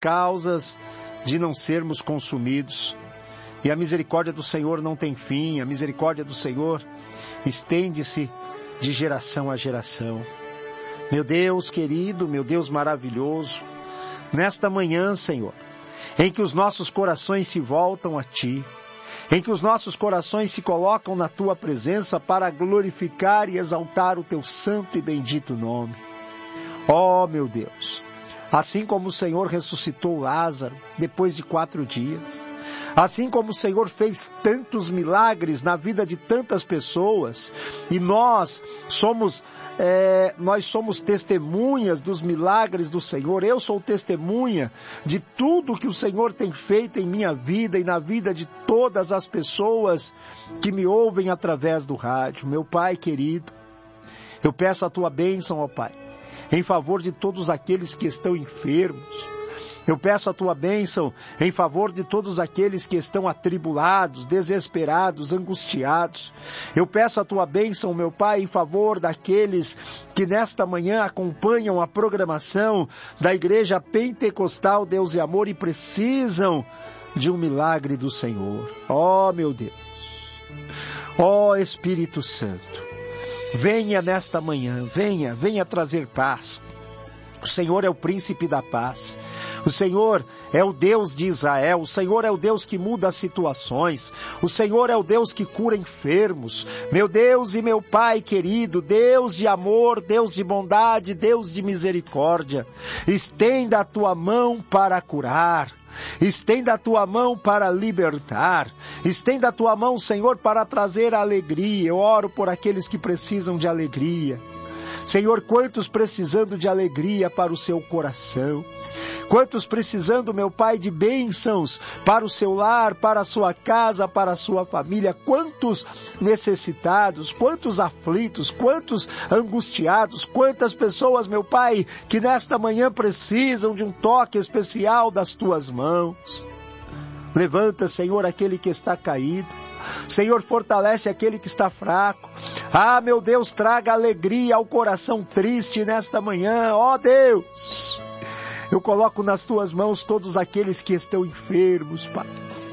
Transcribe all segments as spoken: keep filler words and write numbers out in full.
causas de não sermos consumidos. E a misericórdia do Senhor não tem fim, a misericórdia do Senhor estende-se de geração a geração. Meu Deus querido, meu Deus maravilhoso, nesta manhã, Senhor, em que os nossos corações se voltam a Ti, em que os nossos corações se colocam na Tua presença para glorificar e exaltar o Teu santo e bendito nome. Ó, meu Deus, assim como o Senhor ressuscitou Lázaro depois de quatro dias, assim como o Senhor fez tantos milagres na vida de tantas pessoas, e nós somos, é, nós somos testemunhas dos milagres do Senhor. Eu sou testemunha de tudo que o Senhor tem feito em minha vida e na vida de todas as pessoas que me ouvem através do rádio. Meu Pai querido, eu peço a Tua bênção, ó Pai, em favor de todos aqueles que estão enfermos. Eu peço a Tua bênção em favor de todos aqueles que estão atribulados, desesperados, angustiados. Eu peço a Tua bênção, meu Pai, em favor daqueles que nesta manhã acompanham a programação da Igreja Pentecostal Deus e Amor e precisam de um milagre do Senhor. Ó, meu Deus! Ó, Espírito Santo! Venha nesta manhã, venha, venha trazer paz. O Senhor é o príncipe da paz. O Senhor é o Deus de Israel. O Senhor é o Deus que muda as situações. O Senhor é o Deus que cura enfermos. Meu Deus e meu Pai querido, Deus de amor, Deus de bondade, Deus de misericórdia, estenda a Tua mão para curar. Estenda a Tua mão para libertar. Estenda a Tua mão, Senhor, para trazer alegria. Eu oro por aqueles que precisam de alegria. Senhor, quantos precisando de alegria para o seu coração. Quantos precisando, meu Pai, de bênçãos para o seu lar, para a sua casa, para a sua família. Quantos necessitados, quantos aflitos, quantos angustiados, quantas pessoas, meu Pai, que nesta manhã precisam de um toque especial das Tuas mãos. Levanta, Senhor, aquele que está caído. Senhor, fortalece aquele que está fraco. Ah, meu Deus, traga alegria ao coração triste nesta manhã. Ó Deus, eu coloco nas Tuas mãos todos aqueles que estão enfermos, Pai.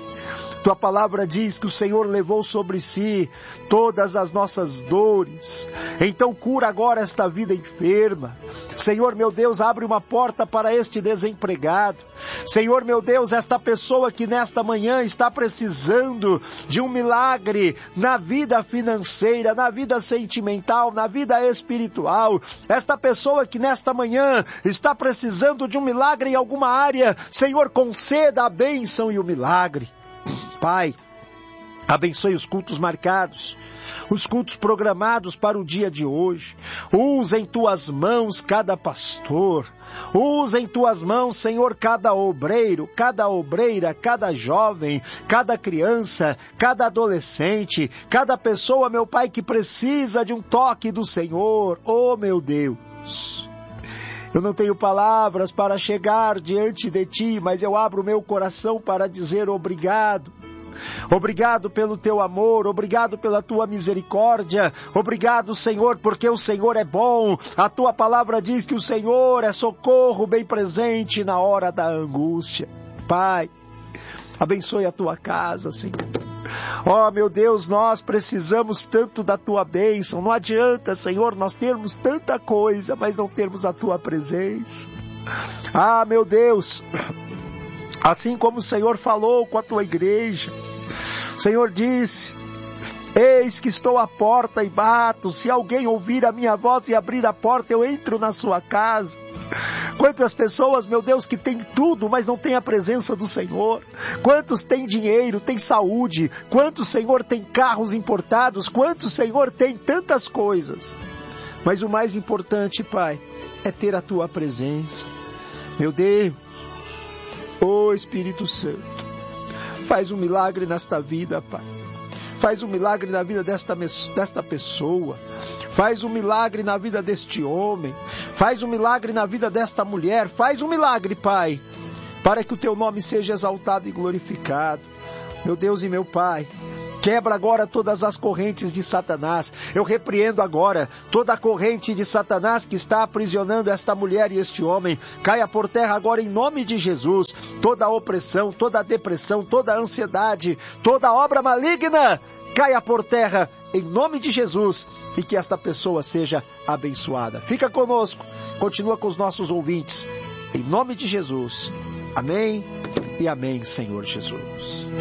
Tua palavra diz que o Senhor levou sobre si todas as nossas dores. Então cura agora esta vida enferma. Senhor, meu Deus, abre uma porta para este desempregado. Senhor, meu Deus, esta pessoa que nesta manhã está precisando de um milagre na vida financeira, na vida sentimental, na vida espiritual. Esta pessoa que nesta manhã está precisando de um milagre em alguma área. Senhor, conceda a bênção e o milagre. Pai, abençoe os cultos marcados, os cultos programados para o dia de hoje. Usa em Tuas mãos cada pastor. Usa em Tuas mãos, Senhor, cada obreiro, cada obreira, cada jovem, cada criança, cada adolescente, cada pessoa, meu Pai, que precisa de um toque do Senhor. Oh, meu Deus! Eu não tenho palavras para chegar diante de Ti, mas eu abro o meu coração para dizer obrigado. Obrigado pelo Teu amor, obrigado pela Tua misericórdia, obrigado, Senhor, porque o Senhor é bom. A Tua palavra diz que o Senhor é socorro bem presente na hora da angústia. Pai, abençoe a Tua casa, Senhor. Ó, meu Deus, nós precisamos tanto da Tua bênção. Não adianta, Senhor, nós termos tanta coisa, mas não termos a Tua presença. Ah, meu Deus, assim como o Senhor falou com a Tua igreja, o Senhor disse: eis que estou à porta e bato. Se alguém ouvir a minha voz e abrir a porta, eu entro na sua casa. Quantas pessoas, meu Deus, que têm tudo, mas não têm a presença do Senhor. Quantos têm dinheiro, têm saúde. Quantos, Senhor, têm carros importados. Quantos, Senhor, têm tantas coisas. Mas o mais importante, Pai, é ter a Tua presença. Meu Deus, ô Espírito Santo, faz um milagre nesta vida, Pai. Faz um milagre na vida desta, desta pessoa. Faz um milagre na vida deste homem. Faz um milagre na vida desta mulher. Faz um milagre, Pai, para que o Teu nome seja exaltado e glorificado. Meu Deus e meu Pai, Quebra agora todas as correntes de Satanás. Eu repreendo agora toda a corrente de Satanás que está aprisionando esta mulher e este homem. Caia por terra agora em nome de Jesus. Toda a opressão, toda a depressão, toda a ansiedade, toda a obra maligna, caia por terra em nome de Jesus e que esta pessoa seja abençoada. Fica conosco, continua com os nossos ouvintes. Em nome de Jesus. Amém e amém, Senhor Jesus.